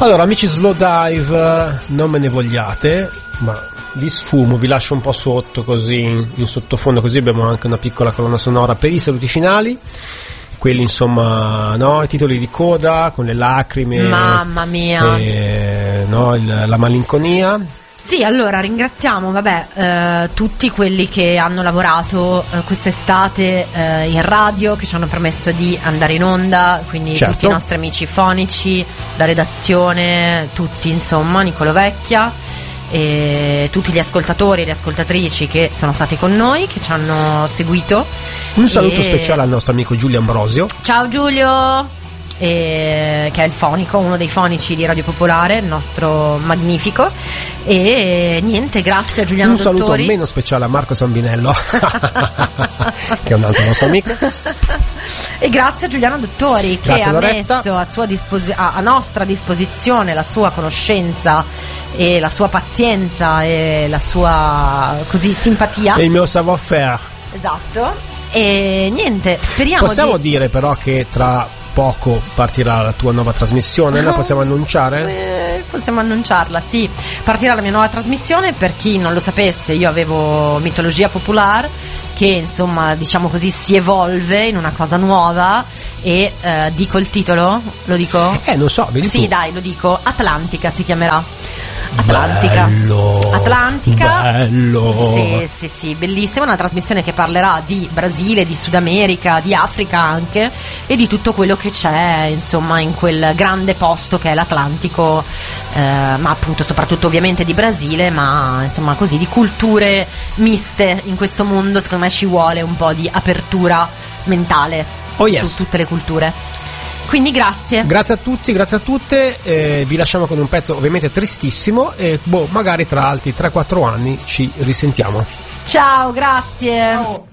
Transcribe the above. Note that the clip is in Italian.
Allora, amici Slow Dive, non me ne vogliate, ma vi sfumo, vi lascio un po' sotto così in sottofondo, così abbiamo anche una piccola colonna sonora per i saluti finali, quelli insomma, no, i titoli di coda con le lacrime, mamma mia, no, la malinconia. Sì, allora ringraziamo tutti quelli che hanno lavorato quest'estate in radio, che ci hanno permesso di andare in onda, quindi certo. Tutti i nostri amici fonici, la redazione, tutti insomma, Nicolo Vecchia, e tutti gli ascoltatori e le ascoltatrici che sono stati con noi, che ci hanno seguito. Un saluto speciale al nostro amico Giulio Ambrosio. Ciao Giulio! Che è il fonico, uno dei fonici di Radio Popolare, il nostro magnifico. E niente, grazie a Giuliano Dottori. Un saluto meno speciale a Marco Sambinello che è un altro nostro amico. E grazie a Giuliano Dottori, che grazie, ha Loretta. messo a nostra disposizione la sua conoscenza e la sua pazienza e la sua così simpatia e il mio savoir-faire. Esatto. E niente, speriamo possiamo dire però che tra poco partirà la tua nuova trasmissione, la possiamo annunciare? Sì, possiamo annunciarla, sì. Partirà la mia nuova trasmissione. Per chi non lo sapesse, io avevo Mitologia Popolare, che insomma, diciamo così, si evolve in una cosa nuova. E dico il titolo? Lo dico? Non so, vedi sì, tu. dai, lo dico. Atlantica si chiamerà. Atlantica. Bello. Sì, bellissima, una trasmissione che parlerà di Brasile, di Sud America, di Africa anche, e di tutto quello che c'è insomma in quel grande posto che è l'Atlantico, ma appunto soprattutto ovviamente di Brasile, ma insomma così di culture miste in questo mondo. Secondo me ci vuole un po' di apertura mentale su tutte le culture. Quindi grazie a tutti, grazie a tutte, vi lasciamo con un pezzo ovviamente tristissimo e magari tra altri 3-4 anni ci risentiamo. Ciao, grazie. Ciao.